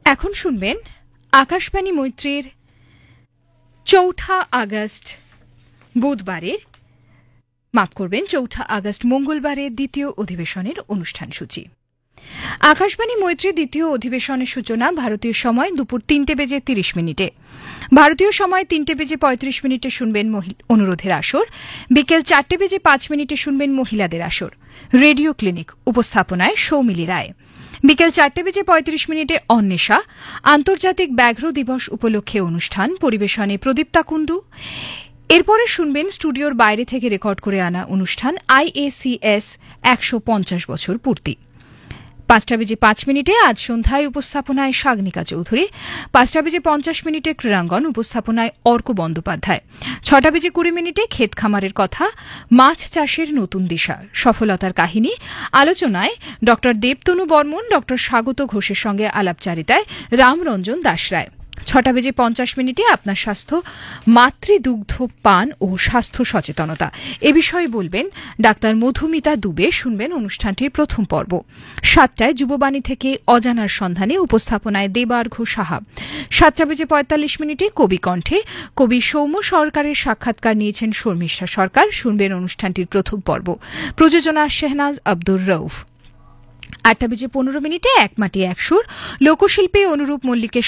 এখন শুনবেন আকাশবাণী মৈত্রীর ৪ঠা আগস্ট বুধবারের ৪ঠা আগস্ট মঙ্গলবারের দ্বিতীয় অধিবেশনের অনুষ্ঠান সূচি। আকাশবাণী মৈত্রী দ্বিতীয় অধিবেশনের সূচনা ভারতীয় সময় দুপুর ৩টে বেজে ৩০ মিনিটে। ভারতীয় সময় ৩টে বেজে ৩৫ মিনিটে শুনবেন অনুরোধের আসর। বিকেল ৪টে বেজে ৫ মিনিটে শুনবেন মহিলাদের আসর। রেডিও ক্লিনিক উপস্থাপনায় সৌমিলি রায়। বিকেল ৪টে বেজে ৩৫ মিনিটে অন্বেষা আন্তর্জাতিক ব্যাঘ্র দিবস উপলক্ষে অনুষ্ঠান পরিবেশনে প্রদীপ্তা কুণ্ডু। এরপরে শুনবেন স্টুডিওর বাইরে থেকে রেকর্ড করে আনা অনুষ্ঠান IACS ১৫০ বছর পূর্তি। ৫টা বেজে ৫ মিনিটে আজ সন্ধ্যায় উপস্থাপনায় সাগনিকা চৌধুরী। ৫টা বেজে ৫০ মিনিটে ক্রীড়াঙ্গন উপস্থাপনায় অর্ক বন্দ্যোপাধ্যায়। ৬টা বেজে ২০ মিনিটে ক্ষেত খামারের কথা, মাছ চাষের নতুন দিশা, সফলতার কাহিনী আলোচনায় ড দেবতনু বর্মন, ড স্বাগত ঘোষের সঙ্গে আলাপচারিতায় রামরঞ্জন দাসরায়। ৬টা বেজে ৫০ মিনিটে আপনার স্বাস্থ্য, মাতৃদুগ্ধ পান ও স্বাস্থ্য সচেতনতা এ বিষয়ে বলবেন ডাক্তার মধুমিতা দুবে। শুনবেন অনুষ্ঠানটির প্রথম পর্ব। ৭টায় যুববাণী থেকে অজানার সন্ধানে উপস্থাপনায় দেবার্ঘ সাহা। ৭টা বেজে ৪৫ মিনিটে কবি কণ্ঠে কবি সৌম্য সরকারের সাক্ষাৎকার নিয়েছেন শর্মিষ্ঠা সরকার। শুনবেন অনুষ্ঠানটির প্রথম পর্ব। প্রযোজনা শেহনাজ আব্দুর রউফ। ৮টা বেজে ১৫ মিনিটে এক মাটি এক সুর লোকশিল্পী অনুরূপ মল্লিকের